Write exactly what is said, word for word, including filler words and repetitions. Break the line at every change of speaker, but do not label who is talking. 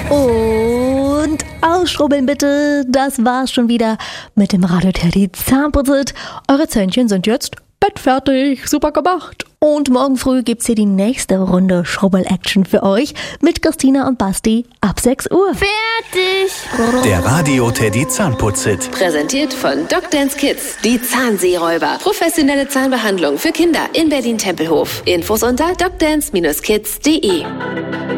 Und ausschrubbeln bitte. Das war's schon wieder mit dem Radio Teddy Zahnputzit. Eure Zähnchen sind jetzt bettfertig. Super gemacht. Und morgen früh gibt's hier die nächste Runde Schrubbel-Action für euch mit Christina und Basti ab sechs Uhr.
Fertig!
Der Radio Teddy Zahnputzit.
Präsentiert von DocDance Kids. Die Zahnseeräuber. Professionelle Zahnbehandlung für Kinder in Berlin-Tempelhof. Infos unter docdance Bindestrich kids punkt de.